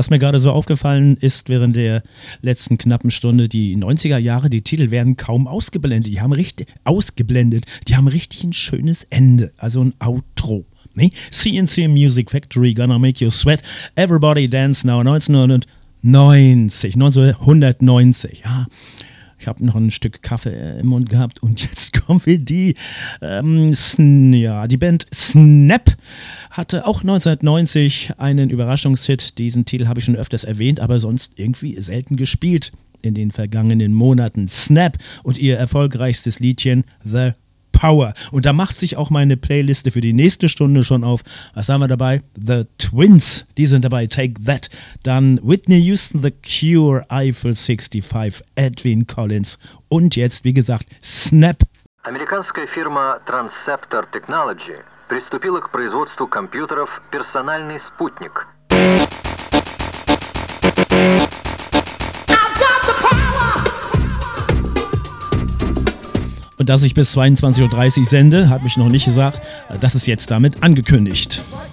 Was mir gerade so aufgefallen ist während der letzten knappen Stunde, die 90er Jahre, die Titel werden kaum ausgeblendet. Die haben richtig ein schönes Ende, also ein Outro. Nee? CNC Music Factory, Gonna Make You Sweat, Everybody Dance Now, 1990, ja. Ich habe noch ein Stück Kaffee im Mund gehabt und jetzt kommen wir die Band Snap hatte auch 1990 einen Überraschungshit. Diesen Titel habe ich schon öfters erwähnt, aber sonst irgendwie selten gespielt in den vergangenen Monaten. Snap und ihr erfolgreichstes Liedchen The Power. Und da macht sich auch meine Playliste für die nächste Stunde schon auf. Was haben wir dabei? The Twins, die sind dabei. Take That. Dann Whitney Houston, The Cure, Eiffel 65, Edwin Collins. Und jetzt, wie gesagt, Snap. Американская фирма Transceptor Technology приступила к производству компьютеров «Персональный спутник». Und dass ich bis 22:30 Uhr sende, hat mich noch nicht gesagt. Das ist jetzt damit angekündigt.